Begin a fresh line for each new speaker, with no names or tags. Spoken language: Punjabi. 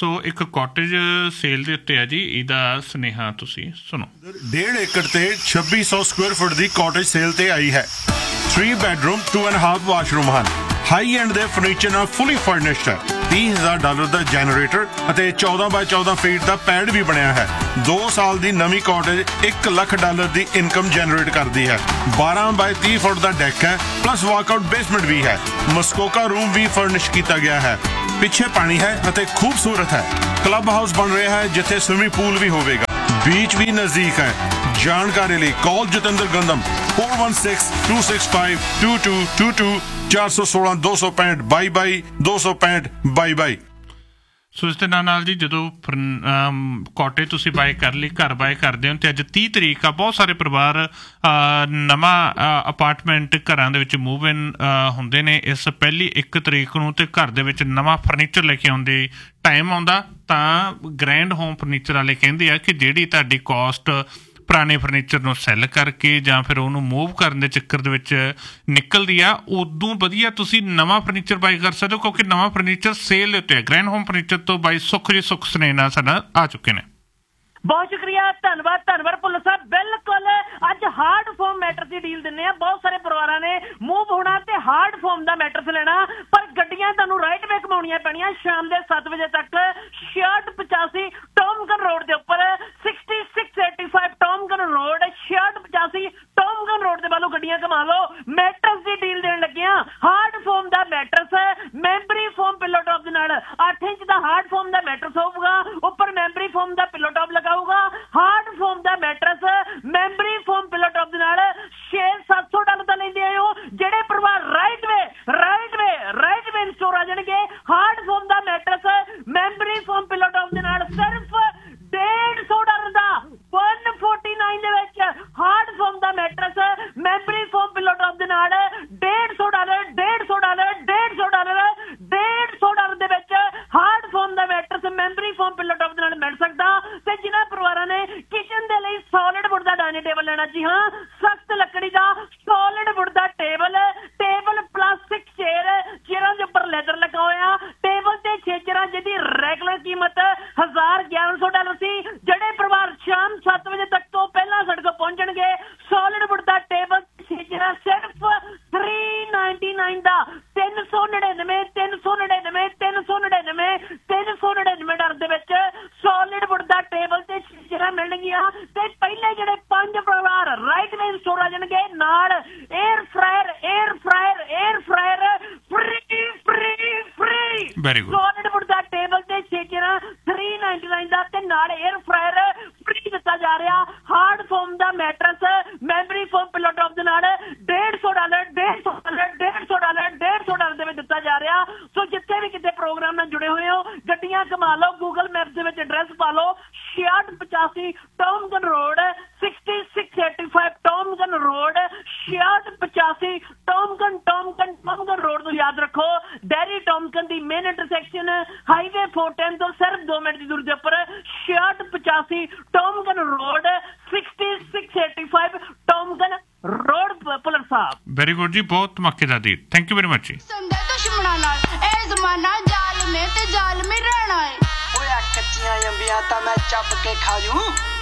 ਸੋ ਇੱਕ ਕਾਟੇਜ ਸੇਲ ਦੇ ਉੱਤੇ ਆ ਜੀ, ਇਹਦਾ ਸੁਨੇਹਾ ਤੁਸੀਂ ਸੁਣੋ।
1.5 ਏਕੜ ਤੇ 2600 ਸਕੁਅਰ ਫੁੱਟ ਦੀ ਕਾਟੇਜ ਸੇਲ ਤੇ ਆਈ ਹੈ। 3 ਬੈਡਰੂਮ 2.5 ਵਾਸ਼ਰੂਮ ਹਨ। ਹਾਈ ਐਂਡ ਦੇ ਫਰਨੀਚਰ ਨਾਲ ਫੁੱਲੀ ਫਰਨਿਸ਼ਡ ਹੈ। $30,000 ਦਾ ਜਨਰੇਟਰ ਅਤੇ 14x14 ਫੀਟ ਦਾ ਪੈਡ ਵੀ ਬਣਿਆ ਹੈ। 2 ਸਾਲ ਦੀ ਨਵੀਂ ਕਾਟੇਜ $1 ਲੱਖ ਦੀ ਇਨਕਮ ਜਨਰੇਟ ਕਰਦੀ ਹੈ। 12x30 ਫੁੱਟ ਦਾ ਡੈਕ ਹੈ, ਪਲੱਸ ਵਾਕਆਊਟ ਬੇਸਮੈਂਟ ਵੀ ਹੈ। ਮਸਕੋਕਾ ਰੂਮ ਵੀ ਫਰਨਿਸ਼ ਕੀਤਾ ਗਿਆ ਹੈ। ਪਿੱਛੇ ਪਾਣੀ ਹੈ ਅਤੇ ਖੂਬਸੂਰਤ ਹੈ। ਕਲੱਬ ਹਾਊਸ ਬਣ ਰਿਹਾ ਹੈ ਜਿੱਥੇ ਸਵਿਮਿੰਗ ਪੂਲ ਵੀ ਹੋਵੇਗਾ। बीच भी नजदीक है। जानकारी लिए कॉल जितेंद्र गंदम 4162652222 416 265 22 265 22।
ਸੋ ਇਸ ਦੇ ਨਾਲ ਜੀ ਜਦੋਂ ਕਾਟੇਜ ਤੁਸੀਂ ਬਾਏ ਕਰ ਲਈ, ਘਰ ਬਾਏ ਕਰਦੇ ਹੋ, ਅਤੇ ਅੱਜ 30 ਤਰੀਕ ਆ, ਬਹੁਤ ਸਾਰੇ ਪਰਿਵਾਰ ਨਵਾਂ ਅਪਾਰਟਮੈਂਟ ਘਰਾਂ ਦੇ ਵਿੱਚ ਮੂਵ ਇਨ ਹੁੰਦੇ ਨੇ ਇਸ ਪਹਿਲੀ 1 ਤਰੀਕ ਨੂੰ, ਅਤੇ ਘਰ ਦੇ ਵਿੱਚ ਨਵਾਂ ਫਰਨੀਚਰ ਲੈ ਕੇ ਆਉਂਦੇ ਟਾਈਮ ਆਉਂਦਾ ਤਾਂ ਗ੍ਰੈਂਡ ਹੋਮ ਫਰਨੀਚਰ ਵਾਲੇ ਕਹਿੰਦੇ ਆ ਕਿ ਜਿਹੜੀ ਤੁਹਾਡੀ ਕੋਸਟ ਪੁਰਾਣੇ ਫਰਨੀਚਰ ਨੂੰ ਸੈੱਲ ਕਰਕੇ ਜਾਂ ਫਿਰ ਉਹਨੂੰ ਮੂਵ ਕਰਨ ਦੇ ਚੱਕਰ ਦੇ ਵਿੱਚ ਨਿਕਲਦੀ ਆ, ਉਦੋਂ ਵਧੀਆ ਤੁਸੀਂ ਨਵਾਂ ਫਰਨੀਚਰ ਬਾਈ ਕਰ ਸਕਦੇ ਹੋ, ਕਿਉਂਕਿ ਨਵਾਂ ਫਰਨੀਚਰ ਸੇਲ ਦੇ ਉੱਤੇ ਹੈ। ਗ੍ਰੈਂਡ ਹੋਮ ਫਰਨੀਚਰ ਤੋਂ ਬਾਈ ਸੁੱਖ ਜੀ ਸੁੱਖ ਸੁਨੇਹਾ ਸਾਡਾ ਆ ਚੁੱਕੇ ਨੇ।
ਬਹੁਤ ਸ਼ੁਕਰੀਆ, ਧੰਨਵਾਦ ਭੁੱਲਰ ਸਾਹਿਬ। ਬਿਲਕੁਲ ਅੱਜ ਹਾਰਡ ਫੋਮ ਮੈਟਰ ਦੀ ਡੀਲ ਦਿੰਦੇ ਆ। ਬਹੁਤ ਸਾਰੇ ਪਰਿਵਾਰਾਂ ਨੇ ਮੂਵ ਹੋਣਾ ਤੇ ਹਾਰਡ ਫੋਮ ਦਾ ਮੈਟਰਸ ਲੈਣਾ, ਪਰ ਗੱਡੀਆਂ ਤੁਹਾਨੂੰ ਰਾਈਟ ਵੇ ਘਮਾਉਣੀਆਂ ਪੈਣੀਆਂ ਸ਼ਾਮ ਦੇ 7 ਵਜੇ ਤੱਕ। 6685 ਟੌਮਗਨ ਰੋਡ ਦੇ ਉੱਪਰ 6685 ਟੌਮਗਨ ਰੋਡ 6685 ਟੌਮਗਨ ਰੋਡ ਦੇ ਵੱਲੋਂ ਗੱਡੀਆਂ ਘਮਾ ਲਓ। ਮੈਟਰਸ ਦੀ ਡੀਲ ਦੇਣ ਲੱਗਿਆ। ਹਾਰਡ ਫੋਮ ਦਾ matters memory form pillow top ਦੇ ਨਾਲ 8 ਇੰਚ ਦਾ ਹਾਰਡ ਫੋਮ ਦਾ ਮੈਟਰਸ ਹੋਊਗਾ, ਉੱਪਰ ਮੈਂਬਰੀ ਫੋਮ ਦਾ ਪਿੱਲੋ ਟੌਪ ਲਗਾਊਗਾ। ਹਾਰਡ ਫੋਮ ਦਾ matters memory form pillow top ਦੇ ਨਾਲ $600-700 ਦਾ ਲੈਂਦੇ ਆਏ ਹੋ। ਜਿਹੜੇ ਪਰਿਵਾਰ ਰਾਈਟ ਵੇ ਸਟੋਰ ਆ ਜਾਣਗੇ, ਹਾਰਡ ਫੋਮ ਦਾ matters memory form pillow top ਦੇ ਨਾਲ ਸਿਰਫ $150 ਦਾ 149 ਦੇ ਵਿੱਚ ਹਾਰਡ ਫੋਮ ਦਾ matters memory form pillow top ਦੇ ਨਾਲ $150 ਦੇ ਵਿੱਚ ਹਾਰਡ ਫੋਮ ਦਾ matters memory form pillow top ਦੇ ਨਾਲ ਮਿਲ ਸਕਦਾ। ਤੇ ਜਿਨ੍ਹਾਂ ਪਰਿਵਾਰਾਂ ਨੇ ਕਿਚਨ ਦੇ ਲਈ ਸੋਲਿਡ ਵੁੱਡ ਦਾ ਡਾਈਨਿੰਗ ਟੇਬਲ ਲੈਣਾ, ਜੀ ਹਾਂ, ਸਖਤ ਲੱਕੜੀ ਦਾ ਸੋਲਿਡ ਵੁੱਡ ਦਾ ਟੇਬਲ ਪਲਾਸਟਿਕ ਚੇਅਰਾਂ ਦੇ ਉੱਪਰ ਲੈਦਰ ਲੱਗਾ ਹੋਇਆ, ਟੇਬਲ ਤੇ 6 ਚੇਅਰਾਂ ਜਿਹਦੀ ਰੈਗੂਲਰ ਕੀਮਤ $1,100 ਸੀ। ਜਿਹੜੇ ਪਰਿਵਾਰ ਸ਼ਾਮ 7 ਵਜੇ ਤੱਕ ਤੋਂ ਪਹਿਲਾਂ ਸਾਡੇ ਕੋਲ ਪਹੁੰਚਣਗੇ, ਸੋਲਿਡ ਵੁੱਡ ਦਾ ਟੇਬਲ 6 ਚੇਅਰਾਂ ਸਿਰਫ $399 ਦਾ $399 ਦੇ ਵਿੱਚ ਸੋਲਿਡ ਵੁੱਡ ਦਾ ਟੇਬਲ ਤੇ 6 ਚੇਅਰਾਂ ਮਿਲਣਗੀਆਂ। ਤੇ ਪਹਿਲੇ ਜਿਹੜੇ 5 ਪਰਿਵਾਰ ਰਾਈਟ ਵੇ ਸਟੋਰ ਆ ਜਾਣਗੇ, ਨਾਲ air fryer free solid wood ਦਾ ਟੇਬਲ ਤੇ 6 ਚੇਅਰਾਂ $399 ਦਾ, ਤੇ ਨਾਲ 에ਅਰ ਫਰਾਇਰ ਫ੍ਰੀ ਦਿੱਤਾ ਜਾ ਰਿਹਾ। ਹਾਰਡ ਫੋਮ ਦਾ matters memory form pillow top ਦੇ ਨਾਲ $150 ਦੇ ਵਿੱਚ ਦਿੱਤਾ ਜਾ ਰਿਹਾ। ਸੋ ਜਿੱਥੇ ਵੀ ਕਿਤੇ ਪ੍ਰੋਗਰਾਮ ਨਾਲ ਜੁੜੇ ਹੋਏ ਹੋ, ਗੱਡੀਆਂ ਘੁਮਾ ਲਓ, ਗੂਗਲ ਮੈਪਸ ਦੇ ਵਿੱਚ ਐਡਰੈਸ ਪਾ ਲਓ 6685 ਟੌਮਗਨ ਰੋਡ 6685 ਟੌਮਗਨ ਰੋਡ 6685 ਟੌਮਗਨ ਰੋਡ ਨੂੰ ਯਾਦ ਰੱਖੋ। ਡੈਰੀ ਟੌਮਗਨ ਦੀ ਮੇਨ ਇੰਟਰਸੈਕਸ਼ਨ ਹਾਈਵੇ 410 ਤੋਂ ਸਿਰਫ 2 ਮਿੰਟ ਦੀ ਦੂਰੀ ਦੇ ਉੱਪਰ 6685 ਟੌਮਗਨ ਰੋਡ 6685 ਟੌਮਗਨ ਰੋਡ। ਭੁੱਲਰ ਸਾਹਿਬ
ਵੈਰੀ ਗੁੱਡ ਜੀ, ਬਹੁਤ ਧਮਾਕੇਦਾਰ ਦੀ, ਥੈਂਕ ਯੂ ਵੈਰੀ ਮਚ ਜੀ।
ਦੁਸ਼ਮਣਾਂ ਨਾਲ ਇਹ ਜ਼ਮਾਨਾ ਜ਼ਾਲਮੇ ਤੇ ਜ਼ਾਲਮੀ ਰਹਿਣਾ ਏ। ਓਏ ਕੱਚੀਆਂ ਅੰਬੀਆਂ ਤਾਂ ਮੈਂ ਚੱਬ ਕੇ ਖਾ ਜੂ।